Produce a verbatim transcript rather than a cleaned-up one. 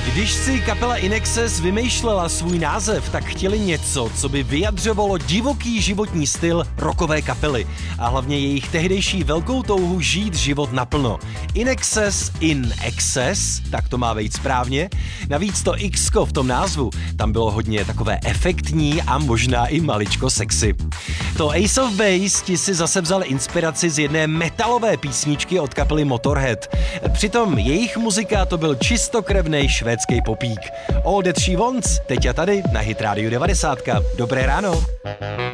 Když si kapela In Excess vymýšlela svůj název, tak chtěli něco, co by vyjadřovalo divoký životní styl rockové kapely a hlavně jejich tehdejší velkou touhu žít život naplno. In Excess, in excess, tak to má být správně. Navíc to X-ko v tom názvu, tam bylo hodně takové efektní a možná i maličko sexy. To Ace of Base ti si zase vzal inspiraci z jedné metalové písničky od kapely Motorhead. Přitom jejich muzika to byl čistokrevnej švédský popík. All That She Wants, teď a tady na Hit Radio devadesát. Dobré ráno.